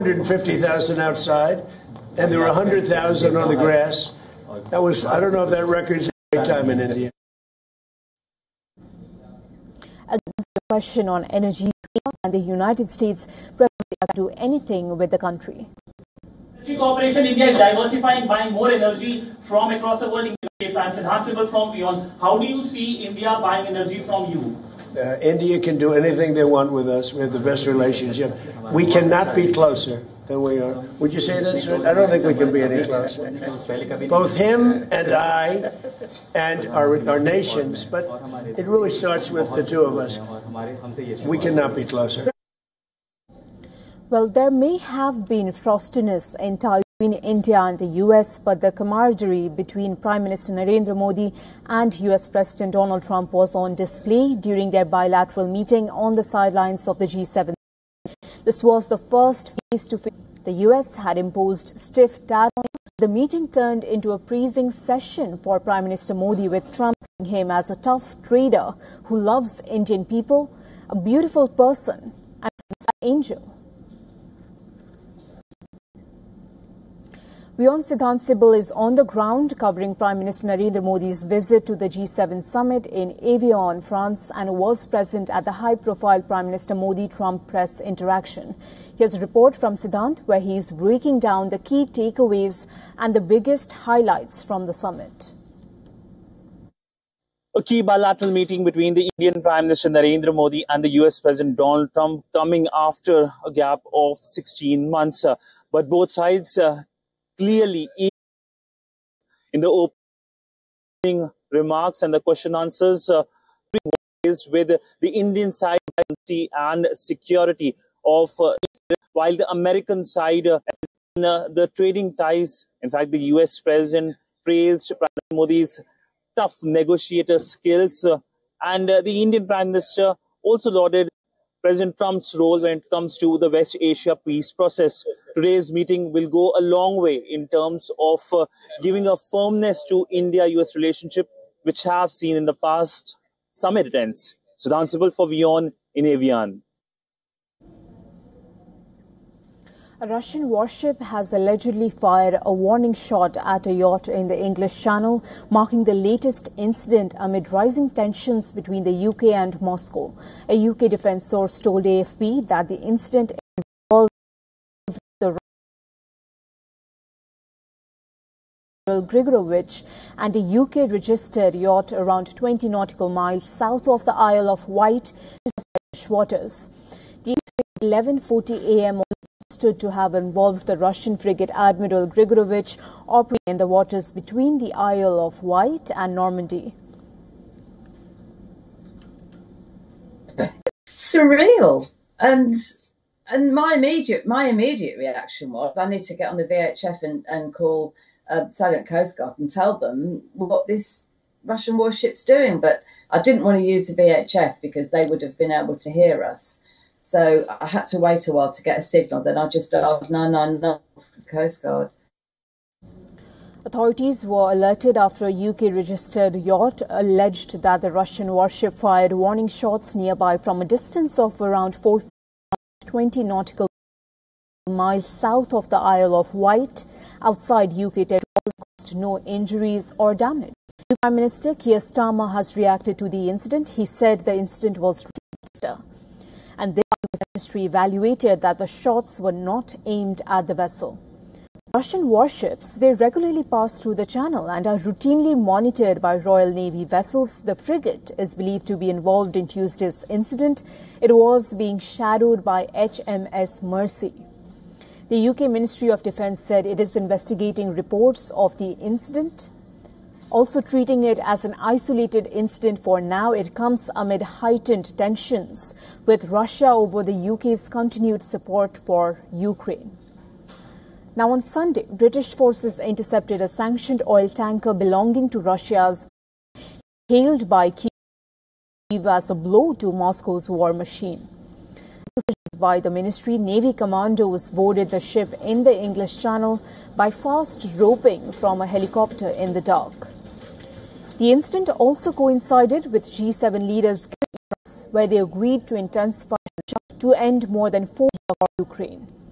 150,000 outside, and there were 100,000 on the grass. That was, I don't know if that record's a great time in India. Against the question on energy and the United States president can do anything with the country. Energy Corporation India is diversifying, buying more energy from across the world, including enhanceable from beyond. How do you see India buying energy from you? India can do anything they want with us. We have the best relationship. We cannot be closer than we are. Would you say that, sir? I don't think we can be any closer. Both him and I and our nations, but it really starts with the two of us. We cannot be closer. Well, there may have been frostiness in ties between India and the U.S., but the camaraderie between Prime Minister Narendra Modi and U.S. President Donald Trump was on display during their bilateral meeting on the sidelines of the G7. This was the first face-to-face. The U.S. had imposed stiff tariffs on him. The meeting turned into a praising session for Prime Minister Modi, with Trump seeing him as a tough trader who loves Indian people, a beautiful person, and an angel. Beyond Siddhant Sibal is on the ground covering Prime Minister Narendra Modi's visit to the G7 summit in Evian, France, and was present at the high-profile Prime Minister Modi-Trump press interaction. Here's a report from Siddhant, where he is breaking down the key takeaways and the biggest highlights from the summit. A key bilateral meeting between the Indian Prime Minister Narendra Modi and the US President Donald Trump coming after a gap of 16 months. But both sides clearly in the opening remarks and the question answers with the Indian side and security of while the American side the trading ties. In fact, the US President praised President Modi's tough negotiator skills and the Indian Prime Minister also lauded President Trump's role when it comes to the West Asia peace process. Today's meeting will go a long way in terms of giving a firmness to India-US relationship, which have seen in the past summit attempts. Siddhant Sibal for WION in Evian. A Russian warship has allegedly fired a warning shot at a yacht in the English Channel, marking the latest incident amid rising tensions between the UK and Moscow. A UK defence source told AFP that the incident involved the Grigorovich and a UK-registered yacht around 20 nautical miles south of the Isle of Wight, British waters. The 11:40 a.m. stood to have involved the Russian frigate Admiral Grigorovich operating in the waters between the Isle of Wight and Normandy. Surreal, and my immediate reaction was I need to get on the VHF and call Silent Coast Guard and tell them what this Russian warship's doing, but I didn't want to use the VHF because they would have been able to hear us. So I had to wait a while to get a signal. Then I just dialed 999 for the Coast Guard. Authorities were alerted after a UK-registered yacht alleged that the Russian warship fired warning shots nearby from a distance of around 420 nautical miles south of the Isle of Wight, outside UK territory, caused no injuries or damage. Prime Minister Keir Starmer has reacted to the incident. He said the incident was and the ministry evaluated that the shots were not aimed at the vessel. Russian warships, they regularly pass through the channel and are routinely monitored by Royal Navy vessels. The frigate is believed to be involved in Tuesday's incident. It was being shadowed by HMS Mersey. The UK Ministry of Defence said it is investigating reports of the incident, also treating it as an isolated incident for now. It comes amid heightened tensions with Russia over the UK's continued support for Ukraine. Now on Sunday, British forces intercepted a sanctioned oil tanker belonging to Russia's, hailed by Kyiv as a blow to Moscow's war machine. By the ministry, Navy commandos boarded the ship in the English Channel by fast roping from a helicopter in the dark. The incident also coincided with G7 leaders' where they agreed to intensify to end more than 4 years of Ukraine.